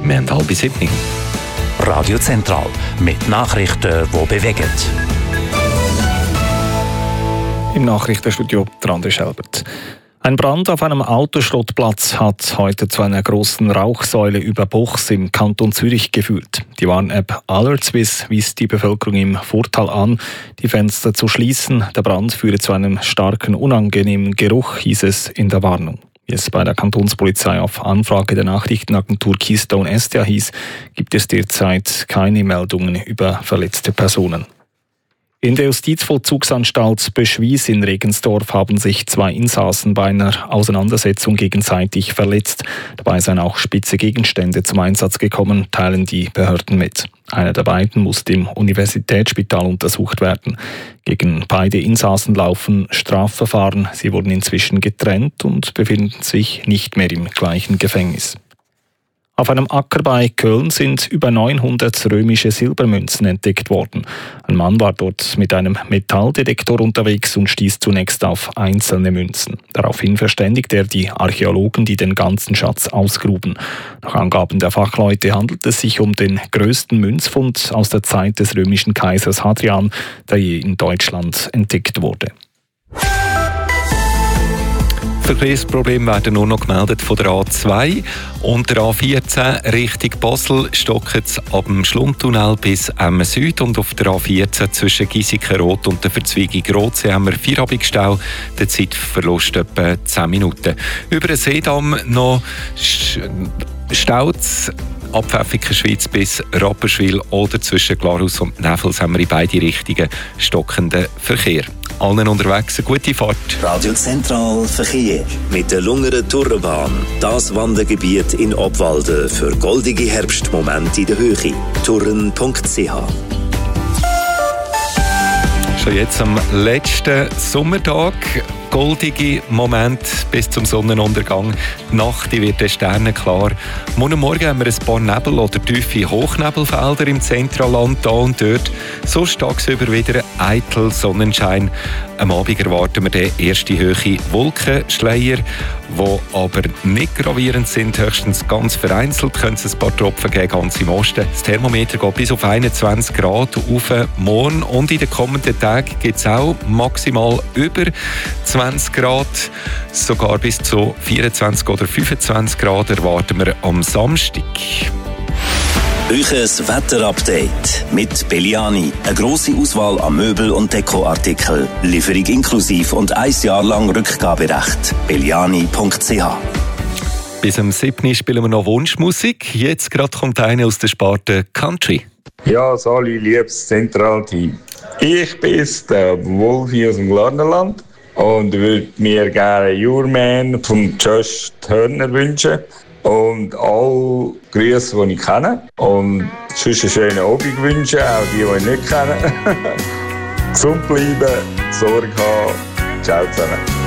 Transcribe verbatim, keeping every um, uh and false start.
Wir haben halb sieben. Radio Zentral mit Nachrichten, die bewegen. Im Nachrichtenstudio der André Schelbert. Ein Brand auf einem Autoschrottplatz hat heute zu einer großen Rauchsäule über Buchs im Kanton Zürich geführt. Die Warn-App AlertSwiss wies die Bevölkerung im Vortal an, die Fenster zu schließen. Der Brand führe zu einem starken, unangenehmen Geruch, hieß es in der Warnung. Wie es bei der Kantonspolizei auf Anfrage der Nachrichtenagentur Keystone S D A hieß, gibt es derzeit keine Meldungen über verletzte Personen. In der Justizvollzugsanstalt Beschwies in Regensdorf haben sich zwei Insassen bei einer Auseinandersetzung gegenseitig verletzt. Dabei seien auch spitze Gegenstände zum Einsatz gekommen, teilen die Behörden mit. Einer der beiden musste im Universitätsspital untersucht werden. Gegen beide Insassen laufen Strafverfahren. Sie wurden inzwischen getrennt und befinden sich nicht mehr im gleichen Gefängnis. Auf einem Acker bei Köln sind über neunhundert römische Silbermünzen entdeckt worden. Ein Mann war dort mit einem Metalldetektor unterwegs und stieß zunächst auf einzelne Münzen. Daraufhin verständigte er die Archäologen, die den ganzen Schatz ausgruben. Nach Angaben der Fachleute handelt es sich um den größten Münzfund aus der Zeit des römischen Kaisers Hadrian, der je in Deutschland entdeckt wurde. Verkehrsprobleme werden nur noch gemeldet von der A zwei und der A vierzehn Richtung Basel stockt es ab dem Schlundtunnel bis Emmen Süd und auf der A vierzehn zwischen Giesiken-Rot und der Verzweigung Rotsee haben wir Feierabendstau, der Zeitverlust etwa zehn Minuten. Über den Seedamm noch staut es ab Pfäffiken-Schweiz bis Rapperswil oder zwischen Glarus und Nefels haben wir in beide Richtungen stockenden Verkehr. Allen unterwegs eine gute Fahrt. Radio Zentral Verkehr mit der Lungeren Tourenbahn. Das Wandergebiet in Obwalden für goldige Herbstmomente in der Höhe. touren punkt c h. Schon jetzt am letzten Sommertag. Goldige Moment bis zum Sonnenuntergang. Die Nacht wird den Sternen klar. Morgen Morgen haben wir ein paar Nebel- oder tiefe Hochnebelfelder im Zentralland da und dort. Sonst tagsüber wieder eitel Sonnenschein. Am Abend erwarten wir den ersten hohen Wolkenschleier, die aber nicht gravierend sind. Höchstens ganz vereinzelt können es ein paar Tropfen geben, ganz im Osten. Das Thermometer geht bis auf einundzwanzig Grad auf morgen und in den kommenden Tagen gibt es auch maximal über zwanzig Grad, sogar bis zu vierundzwanzig oder fünfundzwanzig Grad erwarten wir am Samstag. Euches Wetterupdate mit Belliani. Eine grosse Auswahl an Möbel- und Dekoartikeln. Lieferung inklusiv und ein Jahr lang Rückgaberecht. belliani punkt c h. Bis am siebten spielen wir noch Wunschmusik. Jetzt gerade kommt eine aus der Sparte Country. Ja, Sali, liebes Zentralteam. Ich bin der Wolfi aus dem Glarnerland und würde mir gerne Your Man von Josh Turner wünschen. Und alle Grüße, die ich kenne. Und sonst einen schönen Abend wünschen, auch die, die ich nicht kenne. Gesund bleiben, Sorge haben. Ciao zusammen.